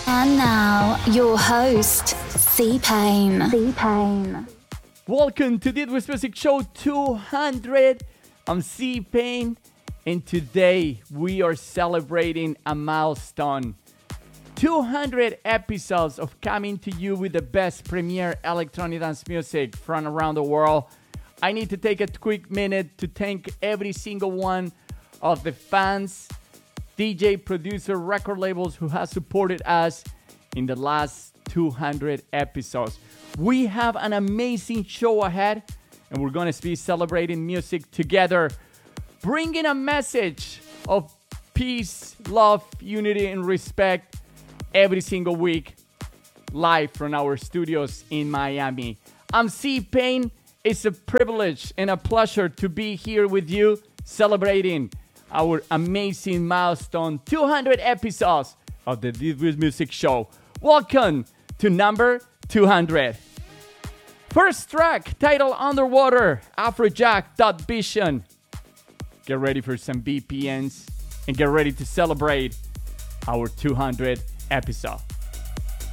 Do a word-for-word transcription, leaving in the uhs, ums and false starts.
And now, your host, C-Pain. C-Pain. Welcome to Did With Music Show two hundred. I'm C-Pain, and today we are celebrating a milestone. two hundred episodes of coming to you with the best premier electronic dance music from around the world. I need to take a quick minute to thank every single one of the fans, D J, producer, record labels who have supported us in the last two hundred episodes. We have an amazing show ahead, and we're going to be celebrating music together, bringing a message of peace, love, unity, and respect every single week, live from our studios in Miami. I'm C-Pain. It's a privilege and a pleasure to be here with you, celebrating our amazing milestone, two hundred episodes of the Did With Music Show. Welcome to number two hundred. First track, titled Underwater, Afrojack Dot Vision. Get ready for some B P Ns and get ready to celebrate our two hundred episode.